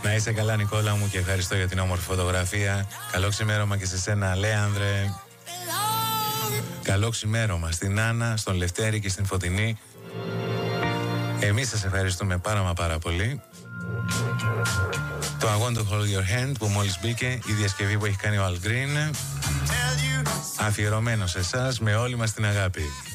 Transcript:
Να είσαι καλά, Νικόλα μου, και ευχαριστώ για την όμορφη φωτογραφία. Καλό ξημέρωμα και σε σένα, Λέανδρε. Καλό ξημέρωμα στην Άννα, στον Λευτέρη και στην Φωτεινή. Εμείς σας ευχαριστούμε πάρα πολύ. Το I Want to Hold Your Hand που μόλις μπήκε, η διασκευή που έχει κάνει ο Al Green, αφιερωμένο σε εσάς με όλη μας την αγάπη.